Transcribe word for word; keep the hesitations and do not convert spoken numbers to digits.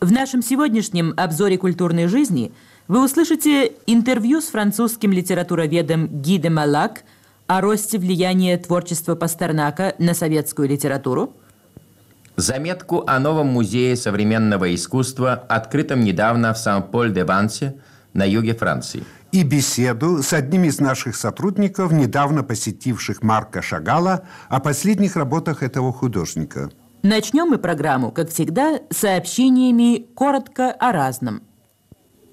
В нашем сегодняшнем обзоре культурной жизни вы услышите интервью с французским литературоведом Ги де Маллак о росте влияния творчества Пастернака на советскую литературу, заметку о новом музее современного искусства, открытом недавно в Сан-Поль-де-Вансе на юге Франции. И беседу с одним из наших сотрудников, недавно посетивших Марка Шагала, о последних работах этого художника. Начнем мы программу, как всегда, сообщениями коротко о разном.